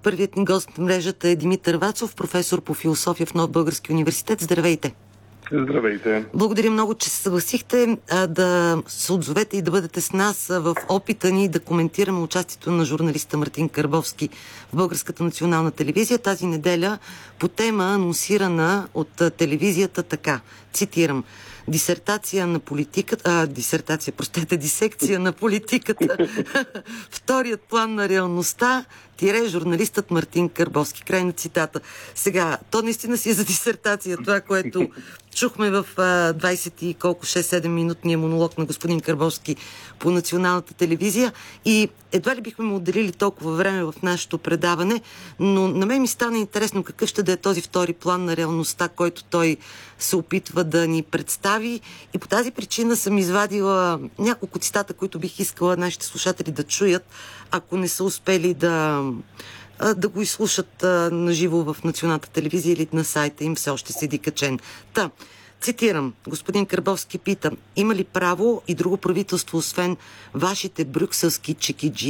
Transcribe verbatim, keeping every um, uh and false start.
Първият ни гост в мрежата е Димитър Вацов, професор по философия в Нов български университет. Здравейте! Здравейте! Благодаря много, че се съгласихте а, да се отзовете и да бъдете с нас а, в опита ни да коментираме участието на журналиста Мартин Карбовски в Българската национална телевизия тази неделя по тема, анонсирана от а, телевизията така. Цитирам: дисертация на политиката, а, дисертация, простете, дисекция на политиката. Вторият план на реалността, тире журналистът Мартин Карбовски. Край на цитата. Сега, то наистина си е за дисертация, това, което чухме в а, двайсет и колко, шест-седем минутния монолог на господин Карбовски по националната телевизия. И едва ли бихме му отделили толкова време в нашето предаване, но на мен ми стана интересно какъв ще да е този втори план на реалността, който той се опитва да ни представи. И по тази причина съм извадила няколко цитата, които бих искала нашите слушатели да чуят, ако не са успели да, да го изслушат наживо в националната телевизия или на сайта им, все още седи качен. Та, цитирам, господин Карбовски пита: има ли право и друго правителство, освен вашите брюкселски чекиджи